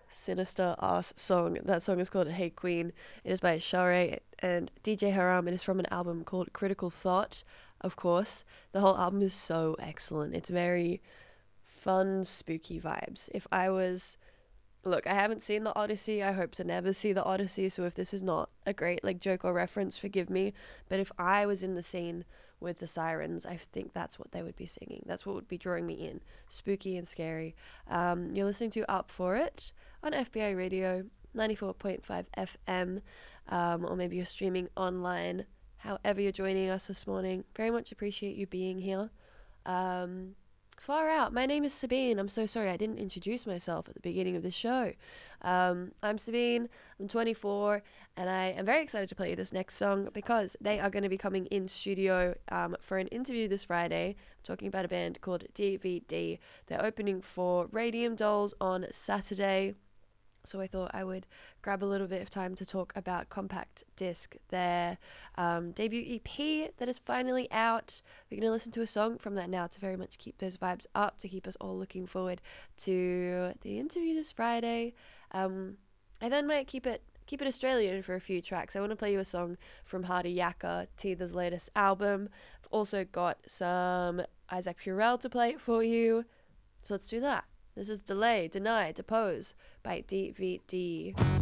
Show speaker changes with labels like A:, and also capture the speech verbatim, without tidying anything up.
A: sinister ass song. That song is called Hey Queen. It is by Share and D J Haram. It is from an album called Critical Thought, of course. The whole album is so excellent. It's very fun, spooky vibes. If I was... Look, I haven't seen The Odyssey. I hope to never see The Odyssey, so if this is not a great like joke or reference, forgive me. But if I was in the scene with the sirens, I think that's what they would be singing. That's what would be drawing me in. Spooky and scary. Um, you're listening to Up For It on F B I Radio, ninety-four point five F M, um, or maybe you're streaming online. However you're joining us this morning, very much appreciate you being here. Um... Far out. My name is Sabine. I'm so sorry I didn't introduce myself at the beginning of the show. Um, I'm Sabine. I'm twenty-four, and I am very excited to play you this next song because they are going to be coming in studio um, for an interview this Friday. I'm talking about a band called D V D. They're opening for Radium Dolls on Saturday. So I thought I would grab a little bit of time to talk about Compact Disc, their um, debut E P that is finally out. We're going to listen to a song from that now to very much keep those vibes up, to keep us all looking forward to the interview this Friday. Um, I then might keep it keep it Australian for a few tracks. I want to play you a song from Hardy Yakka, Teether's latest album. I've also got some Isaac Purell to play for you. So let's do that. This is Delay, Deny, Depose by D V D.